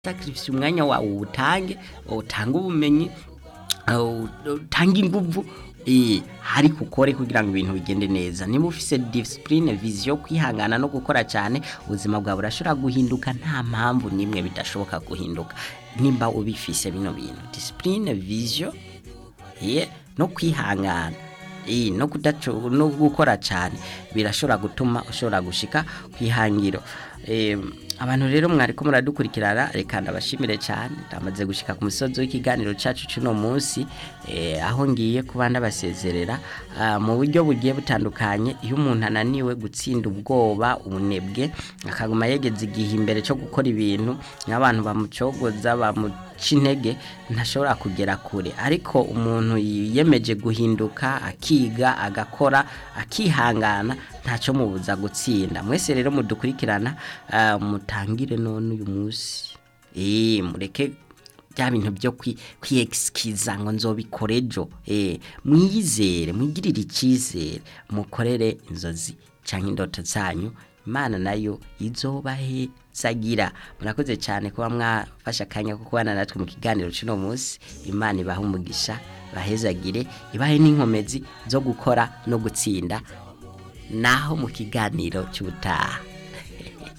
sacrifice umwanya wawe utange ubumenyi utange inguvu ariko ukore kugira ngo ibintu bigende neza. Niba ufise discipline vision kwihangana no gukora cyane ubuzima bwawe burashobora guhinduka nta mpamvu nimwe bidashoboka guhinduka nimba ubifise bino bintu discipline vision no kwihangana no kudaco no gukora cyane birashobora gutuma ushobora gushika kwihangiro. Abantu rero mwariko muradukurikirana reka ndabashimire cyane ndamaze gushika ku musozo w'ikiganiro cacu cuno munsi aho ngiye kubanda basezerera mu buryo bugiye butandukanye. Iyo umuntu ananiwe gutsinda ubwoba ubunebwe akaguma yegeze igihe imbere cyo gukora ibintu n'abantu bamucogoza bamucintege ntashobora kugera kure, ariko umuntu yiyemeje guhinduka akiga agakora akihangana ntaco mubuza gutsinda. Mwese rero mudukurikirana mutangire none uyu munsi mureke bya bintu byo kwiexikiza ngo nzobikore ejo. Mwiyizere mwigirire icyizere mukorere inzozi canke indoto zanyu Imana nayo izobahezagira. Murakoze cyane kuba mwafasha akanya ko kubana natwe mu kiganiro cy'uno munsi. Imana ibahe umugisha bahezagire ibahe n'inkomezi zo gukora no gutsinda naho mu kiganiro cy'ubutaha.